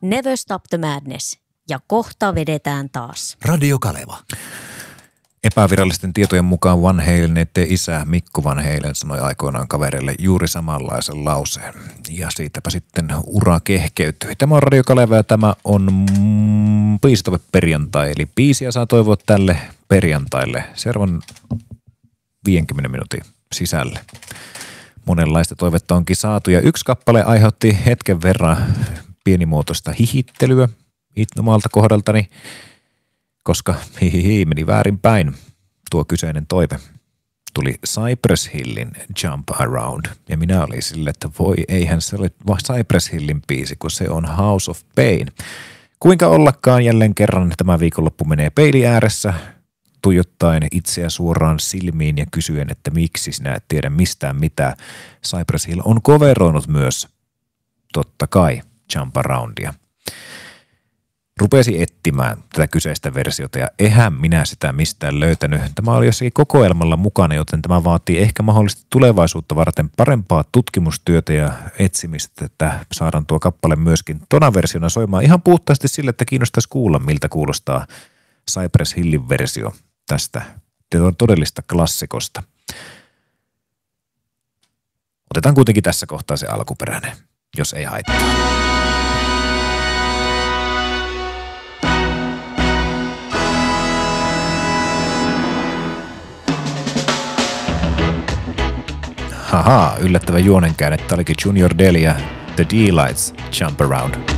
Never Stop the Madness ja kohta vedetään taas. Radio Kaleva. Epävirallisten tietojen mukaan Van Halenin isä Mikko Van Halen sanoi aikoinaan kavereille juuri samanlaisen lauseen. Ja siitäpä sitten ura kehkeytyi. Tämä on Radio Kaleva ja tämä on biisitoive perjantai. Eli biisiä saa toivoa tälle perjantaille seuraavan 50 minuutin sisälle. Monenlaista toivetta onkin saatu ja yksi kappale aiheutti hetken verran pienimuotoista hihittelyä omalta kohdaltani, koska meni väärinpäin tuo kyseinen toive. Tuli Cypress Hillin Jump Around ja minä olin sille, että voi eihän se ole Cypress Hillin biisi, kun se on House of Pain. Kuinka ollakaan jälleen kerran tämä viikonloppu menee peili ääressä, tuijottaen itseä suoraan silmiin ja kysyen, että miksi sinä et tiedä mistään mitä. Cypress Hill on coveroinut myös, totta kai, Jump Aroundia. Rupesi etsimään tätä kyseistä versiota ja eihän minä sitä mistään löytänyt. Tämä oli jossakin kokoelmalla mukana, joten tämä vaatii ehkä mahdollisesti tulevaisuutta varten parempaa tutkimustyötä ja etsimistä, että saadaan tuo kappale myöskin tona versiona soimaan ihan puhtaasti sille, että kiinnostaisi kuulla, miltä kuulostaa Cypress Hillin versio tästä todellista klassikosta. Otetaan kuitenkin tässä kohtaa se alkuperäinen, jos ei haittaa. Haha, yllättävä juonenkäänne. Tämä olikin Junior Del ja The D-Lights Jump Around.